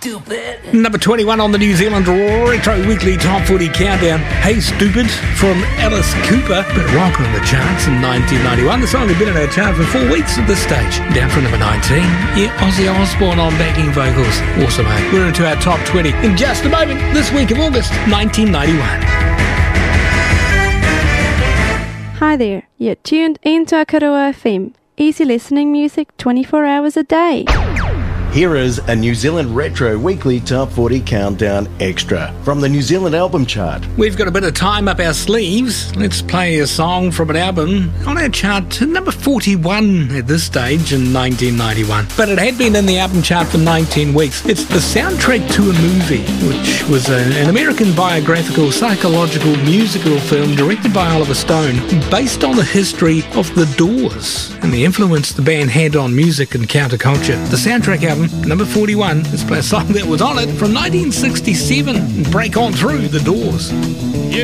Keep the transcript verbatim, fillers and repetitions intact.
Stupid. Number twenty-one on the New Zealand Retro Weekly Top forty Countdown. Hey Stupid from Alice Cooper. Bit of rock on the charts in nineteen ninety-one. The song had been in our chart for four weeks at this stage. Down from number nineteen. Yeah, Ozzy Osbourne on backing vocals. Awesome, eh? We're into our top twenty in just a moment. This week of August, nineteen ninety-one. Hi there, you're tuned into Akaroa F M. Easy listening music twenty-four hours a day. Here is a New Zealand Retro Weekly Top forty Countdown Extra from the New Zealand Album Chart. We've got a bit of time up our sleeves. Let's play a song from an album on our chart to number forty-one at this stage in nineteen ninety-one. But it had been in the album chart for nineteen weeks. It's the soundtrack to a movie, which was a, an American biographical, psychological, musical film directed by Oliver Stone, based on the history of The Doors and the influence the band had on music and counterculture. The soundtrack album, number forty-one. Let's play a song that was on it from nineteen sixty-seven. Break On Through, The Doors.